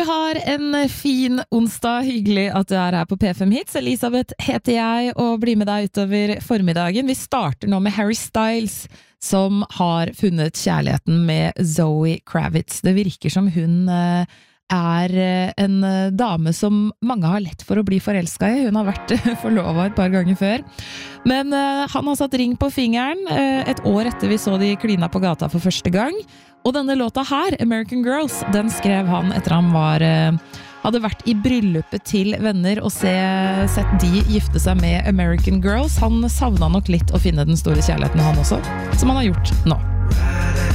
Du har en fin onsdag, hyggelig at du er her på P5 Hits. Elisabeth heter jeg og blir med deg utover formiddagen. Vi starter nå med Harry Styles, som har funnet kjærligheten med Zoe Kravitz. Det virker som hun er en dame som mange har lett for å bli forelsket i. Hun har vært forlovet et par ganger før. Men han har satt ring på fingeren et år etter vi så de klina på gata for første gang. Og denne låta her, American Girls, den skrev han etter han hadde vært i bryllupet til venner og sett de gifte seg med American Girls. Han savnet nok litt å finne den store kjærligheten han også, som han har gjort nå.